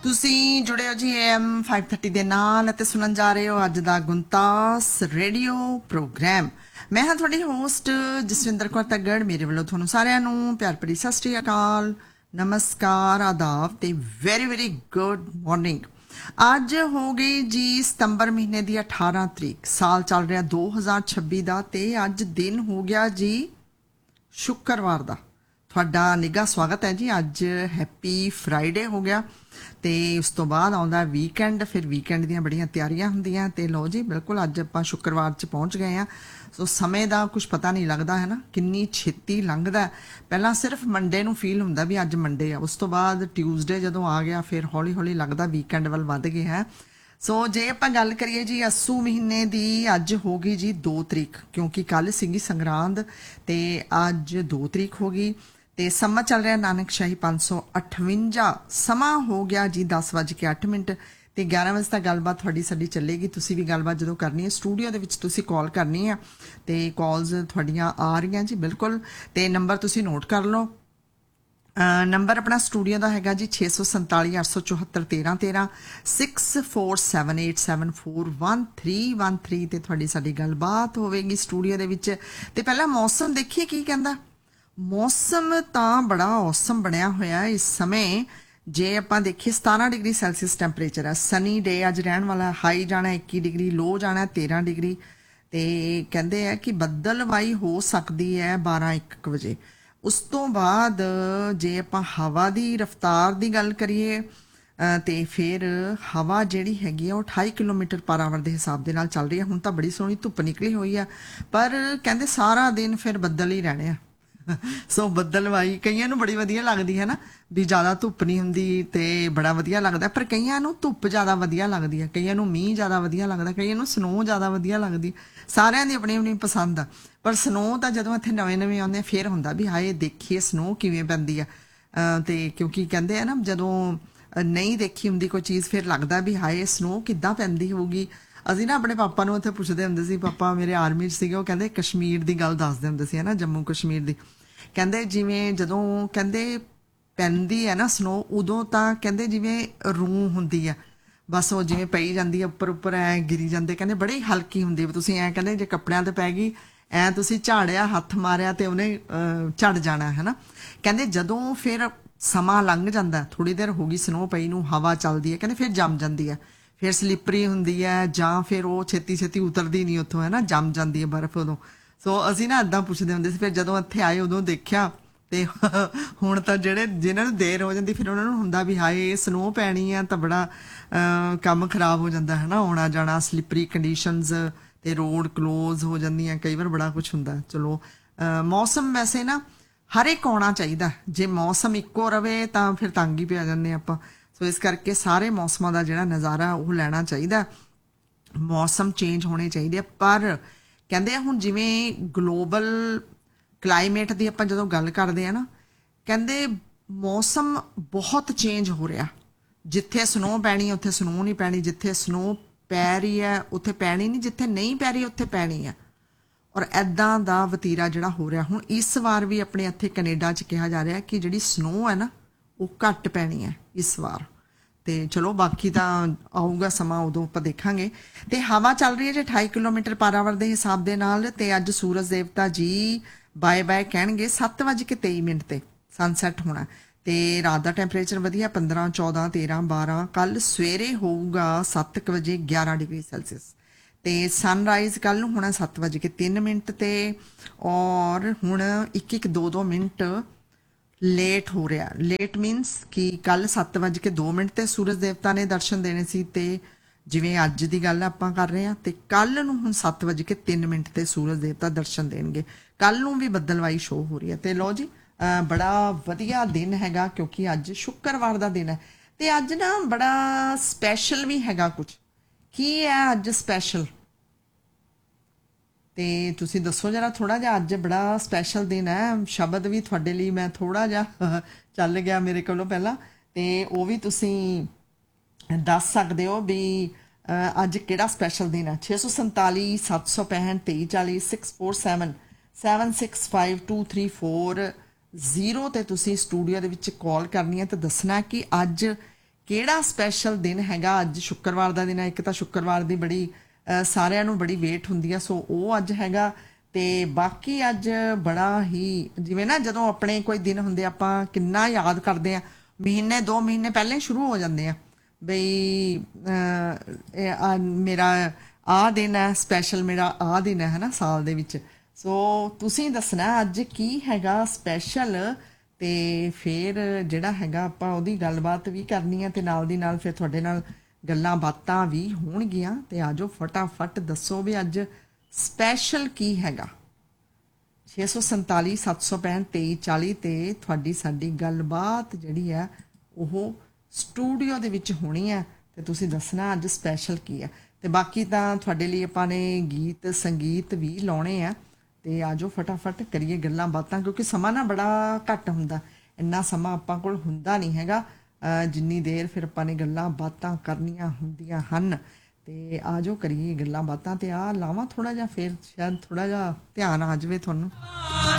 ਤੁਸੀਂ ਜੁੜੇ ਹੋ ਜੀ AM 530 ਦੇ ਨਾਲ ਅਤੇ ਸੁਣਨ ਜਾ ਰਹੇ ਹੋ ਅੱਜ ਦਾ ਗੁੰਤਾਸ ਰੇਡੀਓ ਪ੍ਰੋਗਰਾਮ। ਮੈਂ ਹਾਂ ਤੁਹਾਡੀ ਹੋਸਟ ਜਸਵਿੰਦਰ ਕੌਰ ਤੱਗੜ। ਮੇਰੇ ਵੱਲੋਂ ਤੁਹਾਨੂੰ ਸਾਰਿਆਂ ਨੂੰ ਪਿਆਰ ਭਰੀ ਸਤਿ ਸ਼੍ਰੀ ਅਕਾਲ, ਨਮਸਕਾਰ, ਆਦਾਬ ਤੇ ਵੈਰੀ ਵੈਰੀ ਗੁੱਡ ਮਾਰਨਿੰਗ। ਅੱਜ ਹੋ ਗਈ ਜੀ ਸਤੰਬਰ ਮਹੀਨੇ ਦੀ 18 ਤਰੀਕ, ਸਾਲ ਚੱਲ ਰਿਹਾ 2026 ਦਾ ਤੇ ਅੱਜ ਦਿਨ ਹੋ ਗਿਆ ਜੀ ਸ਼ੁੱਕਰਵਾਰ ਦਾ। ਤੁਹਾਡਾ ਨਿੱਘਾ ਸਵਾਗਤ ਹੈ ਜੀ। ਅੱਜ ਹੈਪੀ ਫਰਾਈਡੇ ਹੋ ਗਿਆ ਤੇ ਉਸ ਤੋਂ ਬਾਅਦ ਆਉਂਦਾ ਵੀਕਐਂਡ। ਫਿਰ ਵੀਕਐਂਡ ਦੀਆਂ ਬੜੀਆਂ ਤਿਆਰੀਆਂ ਹੁੰਦੀਆਂ ਤੇ ਲਓ ਜੀ ਬਿਲਕੁਲ ਅੱਜ ਆਪਾਂ ਸ਼ੁੱਕਰਵਾਰ 'ਚ ਪਹੁੰਚ ਗਏ ਹਾਂ। ਸੋ ਸਮੇਂ ਦਾ ਕੁਝ ਪਤਾ ਨਹੀਂ ਲੱਗਦਾ ਹੈ ਨਾ, ਕਿੰਨੀ ਛੇਤੀ ਲੰਘਦਾ। ਪਹਿਲਾਂ ਸਿਰਫ ਮੰਡੇ ਨੂੰ ਫੀਲ ਹੁੰਦਾ ਵੀ ਅੱਜ ਮੰਡੇ ਆ, ਉਸ ਤੋਂ ਬਾਅਦ ਟਿਊਜ਼ਡੇ ਜਦੋਂ ਆ ਗਿਆ ਫਿਰ ਹੌਲੀ ਹੌਲੀ ਲੱਗਦਾ ਵੀਕਐਂਡ ਵੱਲ ਵੱਧ ਗਏ ਹੈ। ਸੋ ਜੇ ਆਪਾਂ ਗੱਲ ਕਰੀਏ ਜੀ ਅੱਸੂ ਮਹੀਨੇ ਦੀ, ਅੱਜ ਹੋ ਗਈ ਜੀ 2 ਤਰੀਕ, ਕਿਉਂਕਿ ਕੱਲ ਸੀਗੀ ਸੰਗਰਾਂਦ ਤੇ ਅੱਜ 2 ਤਰੀਕ ਹੋ ਗਈ ਤੇ ਸਮਾਂ ਚੱਲ ਰਿਹਾ ਨਾਨਕਸ਼ਾਹੀ 558। ਸਮਾਂ ਹੋ ਗਿਆ ਜੀ 10:08 ਤੇ 11 ਵਜੇ ਤੱਕ ਗੱਲਬਾਤ ਤੁਹਾਡੀ ਸਾਡੀ ਚੱਲੇਗੀ। ਤੁਸੀਂ ਵੀ ਗੱਲਬਾਤ ਜਦੋਂ ਕਰਨੀ ਹੈ ਸਟੂਡੀਓ ਦੇ ਵਿੱਚ ਤੁਸੀਂ ਕਾਲ ਕਰਨੀ ਹੈ ਤੇ ਕਾਲਸ ਤੁਹਾਡੀਆਂ ਆ ਰਹੀਆਂ ਜੀ ਬਿਲਕੁਲ। ਤੇ ਨੰਬਰ ਤੁਸੀਂ ਨੋਟ ਕਰ ਲਓ। ਨੰਬਰ ਆਪਣਾ ਸਟੂਡੀਓ ਦਾ ਹੈਗਾ ਜੀ 647 874 1313 6478741313 ਤੇ ਤੁਹਾਡੀ ਸਾਡੀ ਗੱਲਬਾਤ ਹੋਵੇਗੀ ਸਟੂਡੀਓ ਦੇ ਵਿੱਚ। ਤੇ ਪਹਿਲਾਂ ਮੌਸਮ ਦੇਖੀਏ ਕੀ ਕਹਿੰਦਾ। ਮੌਸਮ ਤਾਂ ਬੜਾ ਔਸਮ ਬਣਿਆ ਹੋਇਆ ਇਸ ਸਮੇਂ। ਜੇ ਆਪਾਂ ਦੇਖੀਏ 17 ਡਿਗਰੀ ਸੈਲਸੀਅਸ ਟੈਂਪਰੇਚਰ ਹੈ। ਸਨੀ ਡੇ ਅੱਜ ਰਹਿਣ ਵਾਲਾ। ਹਾਈ ਜਾਣਾ 21 ਡਿਗਰੀ, ਲੋ ਜਾਣਾ 13 ਡਿਗਰੀ ਤੇ ਕਹਿੰਦੇ ਆ ਕਿ ਬੱਦਲਵਾਈ ਹੋ ਸਕਦੀ ਹੈ 12-1 ਵਜੇ। ਉਸ ਤੋਂ ਬਾਅਦ ਜੇ ਆਪਾਂ ਹਵਾ ਦੀ ਰਫ਼ਤਾਰ ਦੀ ਗੱਲ ਕਰੀਏ ਤੇ ਫਿਰ ਹਵਾ ਜਿਹੜੀ ਹੈਗੀ ਆ ਉਹ 28 ਕਿਲੋਮੀਟਰ ਪਰ ਆਵਰ ਦੇ ਹਿਸਾਬ ਦੇ ਨਾਲ ਚੱਲ ਰਹੀ ਹੈ। ਹੁਣ ਤਾਂ ਬੜੀ ਸੋਹਣੀ ਧੁੱਪ ਨਿਕਲੀ ਹੋਈ ਆ, ਪਰ ਕਹਿੰਦੇ ਸਾਰਾ ਦਿਨ ਫਿਰ ਬੱਦਲ ਹੀ ਰਹਿਣੇ ਆ। ਸੋ ਬੱਦਲਵਾਈ ਕਈਆਂ ਨੂੰ ਬੜੀ ਵਧੀਆ ਲੱਗਦੀ ਹੈ ਨਾ, ਵੀ ਜ਼ਿਆਦਾ ਧੁੱਪ ਨਹੀਂ ਹੁੰਦੀ ਤੇ ਬੜਾ ਵਧੀਆ ਲੱਗਦਾ। ਪਰ ਕਈਆਂ ਨੂੰ ਧੁੱਪ ਜ਼ਿਆਦਾ ਵਧੀਆ ਲੱਗਦੀ ਹੈ, ਕਈਆਂ ਨੂੰ ਮੀਂਹ ਜ਼ਿਆਦਾ ਵਧੀਆ ਲੱਗਦਾ, ਕਈਆਂ ਨੂੰ ਸਨੋ ਜ਼ਿਆਦਾ ਵਧੀਆ ਲੱਗਦੀ। ਸਾਰਿਆਂ ਦੀ ਆਪਣੀ ਆਪਣੀ ਪਸੰਦ ਆ। ਪਰ ਸਨੋ ਤਾਂ ਜਦੋਂ ਇੱਥੇ ਨਵੇਂ ਨਵੇਂ ਆਉਂਦੇ ਫਿਰ ਹੁੰਦਾ ਵੀ ਹਾਏ ਦੇਖੀਏ ਸਨੋ ਕਿਵੇਂ ਪੈਂਦੀ ਆ। ਤੇ ਕਿਉਂਕਿ ਕਹਿੰਦੇ ਆ ਨਾ ਜਦੋਂ ਨਹੀਂ ਦੇਖੀ ਹੁੰਦੀ ਕੋਈ ਚੀਜ਼ ਫਿਰ ਲੱਗਦਾ ਵੀ ਹਾਏ ਸਨੋ ਕਿੱਦਾਂ ਪੈਂਦੀ ਹੋਊਗੀ। ਅਸੀਂ ਨਾ ਆਪਣੇ ਪਾਪਾ ਨੂੰ ਉੱਥੇ ਪੁੱਛਦੇ ਹੁੰਦੇ ਸੀ, ਪਾਪਾ ਮੇਰੇ ਆਰਮੀ 'ਚ ਸੀਗੇ, ਉਹ ਕਹਿੰਦੇ ਕਸ਼ਮੀਰ ਦੀ ਗੱਲ ਦੱਸਦੇ ਹੁੰਦੇ ਸੀ ਹੈ ਨਾ, ਜੰਮੂ ਕਸ਼ਮੀਰ ਦੀ। ਕਹਿੰਦੇ ਜਿਵੇਂ ਜਦੋਂ ਕਹਿੰਦੇ ਪੈਂਦੀ ਹੈ ਨਾ ਸਨੋ, ਉਦੋਂ ਤਾਂ ਕਹਿੰਦੇ ਜਿਵੇਂ ਰੂੰ ਹੁੰਦੀ ਆ, ਬਸ ਉਹ ਜਿਵੇਂ ਪਈ ਜਾਂਦੀ ਹੈ ਉੱਪਰ ਉੱਪਰ ਐ ਗਿਰੀ ਜਾਂਦੇ। ਕਹਿੰਦੇ ਬੜੀ ਹਲਕੀ ਹੁੰਦੀ, ਤੁਸੀਂ ਐਂ ਕਹਿੰਦੇ ਜੇ ਕੱਪੜਿਆਂ ਤੇ ਪੈ ਗਈ ਐ ਤੁਸੀਂ ਝਾੜਿਆ ਹੱਥ ਮਾਰਿਆ ਤੇ ਉਹਨੇ ਝੜ ਜਾਣਾ ਹੈ ਨਾ। ਕਹਿੰਦੇ ਜਦੋਂ ਫਿਰ ਸਮਾਂ ਲੰਘ ਜਾਂਦਾ, ਥੋੜੀ ਦੇਰ ਹੋ ਗਈ ਸਨੋ ਪਈ ਨੂੰ, ਹਵਾ ਚੱਲਦੀ ਹੈ, ਕਹਿੰਦੇ ਫਿਰ ਜੰਮ ਜਾਂਦੀ ਹੈ, ਫਿਰ ਸਲਿੱਪਰੀ ਹੁੰਦੀ ਹੈ ਜਾਂ ਫਿਰ ਉਹ ਛੇਤੀ ਛੇਤੀ ਉਤਰਦੀ ਨਹੀਂ ਉੱਥੋਂ ਹੈ ਨਾ, ਜੰਮ ਜਾਂਦੀ ਹੈ ਬਰਫ਼ ਉਦੋਂ। ਸੋ ਅਸੀਂ ਨਾ ਇੱਦਾਂ ਪੁੱਛਦੇ ਹੁੰਦੇ ਸੀ। ਫਿਰ ਜਦੋਂ ਇੱਥੇ ਆਏ ਉਦੋਂ ਦੇਖਿਆ ਤੇ ਹੁਣ ਤਾਂ ਜਿਨ੍ਹਾਂ ਨੂੰ ਦੇਰ ਹੋ ਜਾਂਦੀ ਫਿਰ ਉਹਨਾਂ ਨੂੰ ਹੁੰਦਾ ਵੀ ਹਾਏ ਸਨੋ ਪੈਣੀ ਆ ਤਾਂ ਬੜਾ ਕੰਮ ਖਰਾਬ ਹੋ ਜਾਂਦਾ ਹੈ ਨਾ, ਆਉਣਾ ਜਾਣਾ, ਸਲਿੱਪਰੀ ਕੰਡੀਸ਼ਨਸ ਤੇ ਰੋਡ ਕਲੋਜ਼ ਹੋ ਜਾਂਦੀਆਂ, ਕਈ ਵਾਰ ਬੜਾ ਕੁਝ ਹੁੰਦਾ। ਚਲੋ ਮੌਸਮ ਵੈਸੇ ਨਾ ਹਰ ਇੱਕ ਆਉਣਾ ਚਾਹੀਦਾ। ਜੇ ਮੌਸਮ ਇੱਕੋ ਰਵੇ ਤਾਂ ਫਿਰ ਤੰਗ ਹੀ ਪੈ ਜਾਂਦੇ ਆਪਾਂ। ਸੋ ਇਸ ਕਰਕੇ ਸਾਰੇ ਮੌਸਮਾਂ ਦਾ ਜਿਹੜਾ ਨਜ਼ਾਰਾ ਉਹ ਲੈਣਾ ਚਾਹੀਦਾ। ਮੌਸਮ ਚੇਂਜ ਹੋਣੇ ਚਾਹੀਦੇ ਆ। ਪਰ ਕਹਿੰਦੇ ਆ ਹੁਣ ਜਿਵੇਂ ਗਲੋਬਲ ਕਲਾਈਮੇਟ ਦੀ ਆਪਾਂ ਜਦੋਂ ਗੱਲ ਕਰਦੇ ਆ ਨਾ, ਕਹਿੰਦੇ ਮੌਸਮ ਬਹੁਤ ਚੇਂਜ ਹੋ ਰਿਹਾ। ਜਿੱਥੇ ਸਨੋ ਪੈਣੀ ਉੱਥੇ ਸਨੋ ਨਹੀਂ ਪੈਣੀ, ਜਿੱਥੇ ਸਨੋ ਪੈ ਰਹੀ ਹੈ ਉੱਥੇ ਪੈਣੀ ਨਹੀਂ, ਜਿੱਥੇ ਨਹੀਂ ਪੈ ਰਹੀ ਉੱਥੇ ਪੈਣੀ ਹੈ। ਔਰ ਐਦਾਂ ਦਾ ਵਤੀਰਾ ਜਿਹੜਾ ਹੋ ਰਿਹਾ ਹੁਣ ਇਸ ਵਾਰ ਵੀ ਆਪਣੇ ਇੱਥੇ ਕੈਨੇਡਾ 'ਚ ਕਿਹਾ ਜਾ ਰਿਹਾ ਕਿ ਜਿਹੜੀ ਸਨੋ ਹੈ ਨਾ ਉਹ ਘੱਟ ਪੈਣੀ ਹੈ ਇਸ ਵਾਰ। ਤੇ ਚਲੋ ਬਾਕੀ ਤਾਂ ਆਊਗਾ ਸਮਾਂ, ਉਦੋਂ ਆਪਾਂ ਦੇਖਾਂਗੇ। ਤੇ ਹਵਾ ਚੱਲ ਰਹੀ ਹੈ ਜੀ 28 ਕਿਲੋਮੀਟਰ ਪਰ ਆਵਰ ਦੇ ਹਿਸਾਬ ਦੇ ਨਾਲ। ਤੇ ਅੱਜ ਸੂਰਜ ਦੇਵਤਾ ਜੀ ਬਾਏ ਬਾਏ ਕਹਿਣਗੇ 7:23 ਤੇ ਸਨਸੈਟ ਹੋਣਾ। ਤੇ ਰਾਤ ਦਾ ਟੈਂਪਰੇਚਰ ਵਧੀਆ 15, 14, 13, 12। ਕੱਲ ਸਵੇਰੇ ਹੋਊਗਾ 7 ਵਜੇ 11 ਡਿਗਰੀ ਸੈਲਸੀਅਸ ਤੇ ਸਨਰਾਈਜ਼ ਕੱਲ ਨੂੰ ਹੋਣਾ 7:03 ਤੇ। ਔਰ ਹੁਣ 1-1, 2-2 ਮਿੰਟ ਲੇਟ ਹੋ ਰਿਹਾ। ਲੇਟ ਮੀਨਸ ਕਿ ਕੱਲ 7:02 ਤੇ ਸੂਰਜ ਦੇਵਤਾ ਨੇ ਦਰਸ਼ਨ ਦੇਣੇ ਸੀ ਤੇ ਜਿਵੇਂ ਅੱਜ ਦੀ ਗੱਲ ਆਪਾਂ ਕਰ ਰਹੇ ਹਾਂ ਤੇ ਕੱਲ ਨੂੰ ਹੁਣ 7:03 ਤੇ ਸੂਰਜ ਦੇਵਤਾ ਦਰਸ਼ਨ ਦੇਣਗੇ। ਕੱਲ ਨੂੰ ਵੀ ਬੱਦਲਵਾਈ ਸ਼ੋਅ ਹੋ ਰਹੀ ਹੈ। ਤੇ ਲਓ ਜੀ ਬੜਾ ਵਧੀਆ ਦਿਨ ਹੈਗਾ ਕਿਉਂਕਿ ਅੱਜ ਸ਼ੁੱਕਰਵਾਰ ਦਾ ਦਿਨ ਹੈ। ਤੇ ਅੱਜ ਨਾ ਬੜਾ ਸਪੈਸ਼ਲ ਵੀ ਹੈਗਾ ਕੁਝ। ਕੀ ਹੈ ਅੱਜ ਸਪੈਸ਼ਲ ਤੇ ਤੁਸੀਂ ਦੱਸੋ ਜਰਾ ਥੋੜਾ ਜਿਹਾ। ਅੱਜ ਬੜਾ ਸਪੈਸ਼ਲ ਦਿਨ ਹੈ। ਸ਼ਬਦ ਵੀ ਤੁਹਾਡੇ ਲਈ ਮੈਂ ਥੋੜਾ ਜਿਹਾ ਚੱਲ ਗਿਆ ਮੇਰੇ ਕੋਲੋਂ ਪਹਿਲਾਂ, ਤੇ ਉਹ ਵੀ ਤੁਸੀਂ ਦੱਸ ਸਕਦੇ ਹੋ ਵੀ ਅੱਜ ਕਿਹੜਾ ਸਪੈਸ਼ਲ ਦਿਨ ਹੈ। 647 765 2340 647 765 2340 ਤੇ ਤੁਸੀਂ ਸਟੂਡੀਓ ਦੇ ਵਿੱਚ ਕਾਲ ਕਰਨੀ ਹੈ ਤੇ ਦੱਸਣਾ ਕਿ ਅੱਜ ਕਿਹੜਾ ਸਪੈਸ਼ਲ ਦਿਨ ਹੈਗਾ ਅੱਜ? ਸ਼ੁੱਕਰਵਾਰ ਦਾ ਦਿਨ ਹੈ। ਇੱਕ ਤਾਂ ਸ਼ੁੱਕਰਵਾਰ ਦੀ ਬੜੀ ਸਾਰਿਆਂ ਨੂੰ ਬੜੀ ਵੇਟ ਹੁੰਦੀ ਆ, ਸੋ ਉਹ ਅੱਜ ਹੈਗਾ। ਤੇ ਬਾਕੀ ਅੱਜ ਬੜਾ ਹੀ ਜਿਵੇਂ ਨਾ ਜਦੋਂ ਆਪਣੇ ਕੋਈ ਦਿਨ ਹੁੰਦੇ ਆਪਾਂ ਕਿੰਨਾ ਯਾਦ ਕਰਦੇ ਆ, ਮਹੀਨੇ 2 ਮਹੀਨੇ ਪਹਿਲਾਂ ਹੀ ਸ਼ੁਰੂ ਹੋ ਜਾਂਦੇ ਆ ਬਈ ਮੇਰਾ ਆਹ ਦਿਨ ਹੈ ਸਪੈਸ਼ਲ, ਮੇਰਾ ਆਹ ਦਿਨ ਹੈ ਨਾ ਸਾਲ ਦੇ ਵਿੱਚ। ਸੋ ਤੁਸੀਂ ਦੱਸਣਾ ਅੱਜ ਕੀ ਹੈਗਾ ਸਪੈਸ਼ਲ, ਤੇ ਫਿਰ ਜਿਹੜਾ ਹੈਗਾ ਆਪਾਂ ਉਹਦੀ ਗੱਲਬਾਤ ਵੀ ਕਰਨੀ ਹੈ, ਤੇ ਨਾਲ ਦੀ ਨਾਲ ਫਿਰ ਤੁਹਾਡੇ ਨਾਲ ਗੱਲਾਂ ਬਾਤਾਂ ਵੀ ਹੋਣਗੀਆਂ। ਤੇ ਆਜੋ ਫਟਾਫਟ ਦੱਸੋ ਵੀ ਅੱਜ ਸਪੈਸ਼ਲ ਕੀ ਹੈਗਾ। 647 765 2340 ਤੇ ਤੁਹਾਡੀ ਸਾਡੀ ਗੱਲਬਾਤ ਜਿਹੜੀ ਹੈ ਉਹ ਸਟੂਡੀਓ ਦੇ ਵਿੱਚ ਹੋਣੀ ਹੈ, ਤੇ ਤੁਸੀਂ ਦੱਸਣਾ ਅੱਜ ਸਪੈਸ਼ਲ ਕੀ ਹੈ। ਤੇ ਬਾਕੀ ਤਾਂ ਤੁਹਾਡੇ ਲਈ ਆਪਾਂ ਨੇ ਗੀਤ ਸੰਗੀਤ ਵੀ ਲਾਉਣੇ ਆ। ਤੇ ਆਜੋ ਫਟਾਫਟ ਕਰੀਏ ਗੱਲਾਂ ਬਾਤਾਂ, ਕਿਉਂਕਿ ਸਮਾਂ ਨਾ ਬੜਾ ਘੱਟ ਹੁੰਦਾ, ਇੰਨਾ ਸਮਾਂ ਆਪਾਂ ਕੋਲ ਹੁੰਦਾ ਨਹੀਂ ਹੈਗਾ ਜਿੰਨੀ ਦੇਰ ਫਿਰ ਆਪਾਂ ਨੇ ਗੱਲਾਂ ਬਾਤਾਂ ਕਰਨੀਆਂ ਹੁੰਦੀਆਂ ਹਨ। ਤੇ ਆਜੋ ਕਰੀਏ ਗੱਲਾਂ ਬਾਤਾਂ। ਤੇ ਆ ਲਾਵਾਂ ਥੋੜਾ ਜਿਹਾ, ਫਿਰ ਸ਼ਾਇਦ ਥੋੜਾ ਜਿਹਾ ਧਿਆਨ ਆ ਜਾਵੇ ਤੁਹਾਨੂੰ।